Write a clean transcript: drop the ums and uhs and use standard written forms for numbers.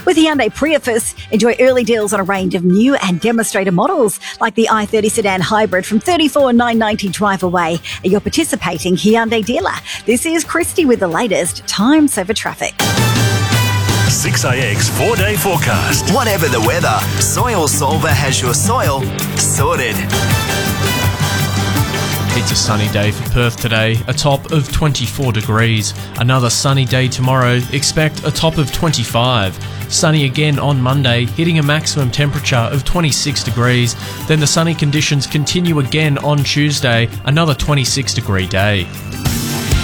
With Hyundai Prius, enjoy early deals on a range of new and demonstrator models like the i30 sedan hybrid from $34,990 drive away at your participating Hyundai dealer. This is Christy with the latest time saver traffic. 6AX 4-day forecast. Whatever the weather, Soil Solver has your soil sorted. It's a sunny day for Perth today, a top of 24 degrees. Another sunny day tomorrow, expect a top of 25. Sunny again on Monday, hitting a maximum temperature of 26 degrees. Then the sunny conditions continue again on Tuesday, another 26 degree day.